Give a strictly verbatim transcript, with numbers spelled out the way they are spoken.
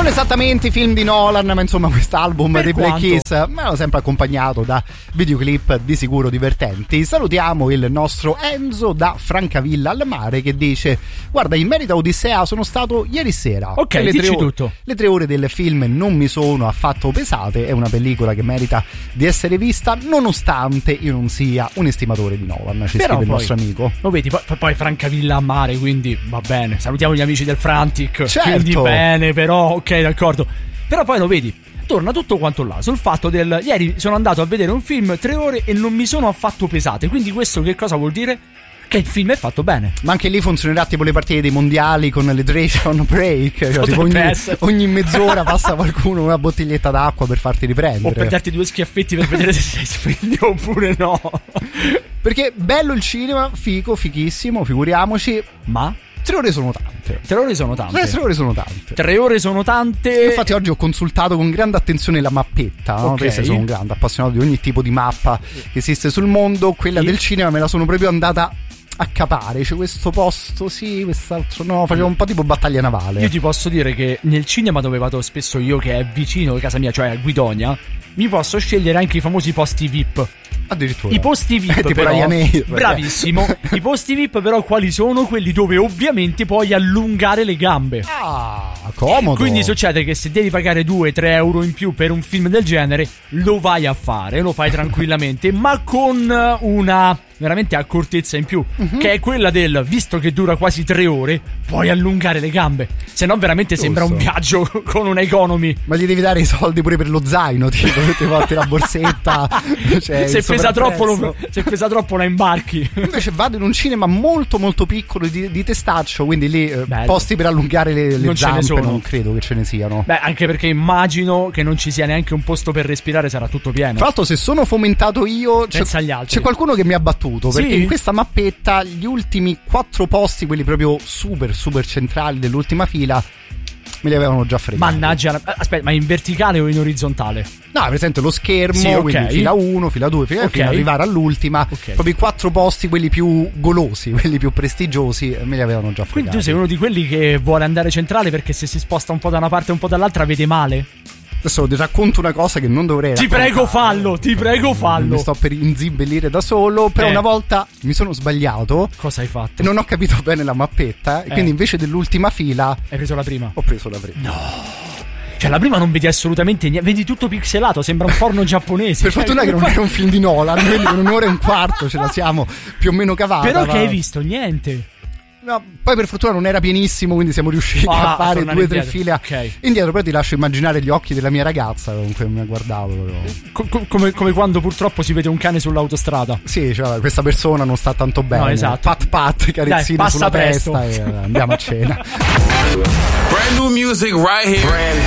Non esattamente i film di Nolan, ma insomma quest'album Per dei Black quanto? Keys me l'ho sempre accompagnato da videoclip di sicuro divertenti. Salutiamo il nostro Enzo da Francavilla al Mare che dice: guarda, in merito a Odissea sono stato ieri sera. Ok, le dici tre ore, tutto. Le tre ore del film non mi sono affatto pesate. È una pellicola che merita di essere vista nonostante io non sia un estimatore di Nolan, ci Però scrive il poi, nostro amico. lo vedi, poi, poi Francavilla a Mare, quindi va bene. Salutiamo gli amici del Frantic. Certo. Quindi bene, però ok, d'accordo. Però poi lo vedi, torna tutto quanto là sul fatto del ieri sono andato a vedere un film tre ore e non mi sono affatto pesate. Quindi questo che cosa vuol dire? Che il film è fatto bene. Ma anche lì funzionerà tipo le partite dei mondiali con l'hydration break, cioè, tipo ogni, essere. ogni mezz'ora passa qualcuno una bottiglietta d'acqua per farti riprendere, O per darti due schiaffetti per vedere se sei sveglio oppure no. perché bello il cinema, figo, fighissimo, figuriamoci, Ma tre ore sono tante. tre ore sono tante. Tre ore sono tante. Tre ore sono tante. Infatti oggi ho consultato con grande attenzione la mappetta, no? Ok. Perché sono un grande appassionato di ogni tipo di mappa che esiste sul mondo. Quella Sì. del cinema me la sono proprio andata a capare. C'è questo posto, sì, quest'altro no. Facevo un po' tipo battaglia navale. Io ti posso dire che nel cinema dove vado spesso io, che è vicino a casa mia, cioè a Guidonia, mi posso scegliere anche i famosi posti V I P. Addirittura I posti V I P, Eh, tipo però, Ryanair. bravissimo. I posti V I P però quali sono? Quelli dove ovviamente puoi allungare le gambe. Ah, comodo. Quindi succede che se devi pagare due tre euro in più per un film del genere, lo vai a fare, lo fai tranquillamente, ma con una veramente accortezza in più, uh-huh. che è quella del, visto che dura quasi tre ore, puoi allungare le gambe. Se no veramente Giusto. sembra un viaggio con una economy. Ma gli devi dare i soldi pure per lo zaino, tipo, che ti porti la borsetta. Cioè, se, il pesa troppo, sovrapprezzo. lo, se pesa troppo la imbarchi. Invece vado in un cinema molto molto piccolo di, di testaccio, quindi lì eh, Bello. posti per allungare le, le Non ce ne zampe sono. non credo che ce ne siano. Beh, anche perché immagino che non ci sia neanche un posto per respirare, sarà tutto pieno. Tra l'altro, se sono fomentato io, c'è, Pensa agli altri. c'è qualcuno che mi ha battuto, Sì? perché in questa mappetta gli ultimi quattro posti, quelli proprio super super centrali dell'ultima fila, me li avevano già fregati. Mannaggia, aspetta, ma in verticale o in orizzontale? No, per esempio lo schermo, Sì, ok. quindi fila uno, fila due, fila Ok. fino ad arrivare all'ultima, Ok. proprio i quattro posti, quelli più golosi, quelli più prestigiosi, eh, me li avevano già fregati. Quindi tu sei uno di quelli che vuole andare centrale perché se si sposta un po' da una parte e un po' dall'altra vede male? Adesso ti racconto una cosa che non dovrei Ti raccontare. prego fallo, ti prego fallo. Mi sto per inzibellire da solo, però Eh. una volta mi sono sbagliato Cosa hai fatto? e non ho capito bene la mappetta, e Eh. quindi invece dell'ultima fila Hai preso la prima? ho preso la prima. Cioè la prima non vedi assolutamente niente, vedi tutto pixelato, sembra un porno giapponese. Per Cioè, fortuna che non era un film di Nolan, quindi in un'ora e un quarto ce la siamo più o meno cavata. Però ma- che hai visto? Niente. No, poi per fortuna non era pienissimo, quindi siamo riusciti Ah, a fare tornare due o tre indietro. file Ok. indietro. Però ti lascio immaginare gli occhi della mia ragazza con cui mi ha guardato. proprio. Co- co- come, come quando purtroppo si vede un cane sull'autostrada. Sì, cioè, questa persona non sta tanto bene. No, esatto. Pat pat, carezzina Dai, passa sulla presto. testa e eh, andiamo a cena. Brand new music right here. Brand